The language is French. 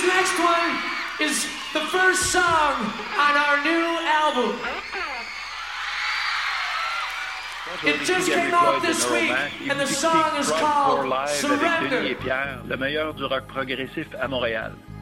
This next one is the first song on our new album. It just came out this week, and the song is called Surrender. Denis et Pierre, le meilleur du rock progressif à Montréal.